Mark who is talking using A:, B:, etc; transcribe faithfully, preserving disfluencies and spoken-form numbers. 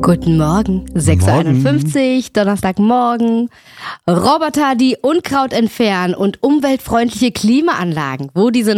A: Guten Morgen, sechs Uhr einundfünfzig, Donnerstagmorgen. Roboter, die Unkraut entfernen und umweltfreundliche Klimaanlagen. Wo diese